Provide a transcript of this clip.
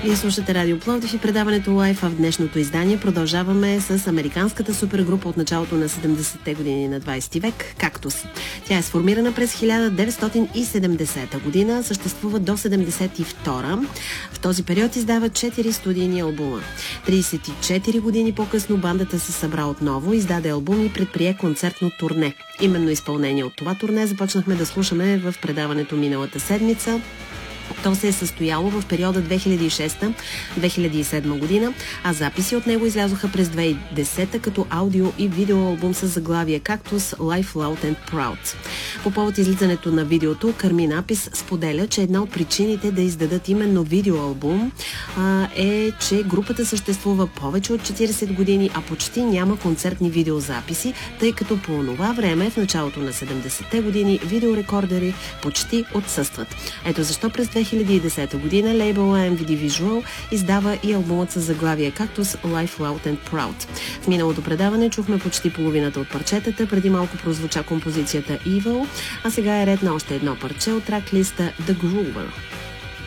Вие слушате Радио Пловдив и предаването Лайф, а в днешното издание продължаваме с американската супергрупа от началото на 70-те години на 20 век Кактус. Тя е сформирана през 1970 година, съществува до 72. В този период издава 4 студийни албума. 34 години по-късно бандата се събра отново, издаде албум и предприе концертно турне. Именно изпълнение от това турне започнахме да слушаме в предаването миналата седмица. То се е състояло в периода 2006-2007 година, а записи от него излязоха през 2010 като аудио и видеоалбум с заглавие Cactus Life Loud and Proud. По повод излизането на видеото, Кармин Апис споделя, че една от причините да издадат именно видеоалбум е, че групата съществува повече от 40 години, а почти няма концертни видеозаписи, тъй като по това време, в началото на 70-те години, видеорекордери почти отсъстват. Ето защо през 2010 година лейбъл MVD Visual издава и албумът с заглавие Cactus Life Loud and Proud. В миналото предаване чухме почти половината от парчетата, преди малко прозвуча композицията Evil, а сега е ред на още едно парче от трак-листа The Groover.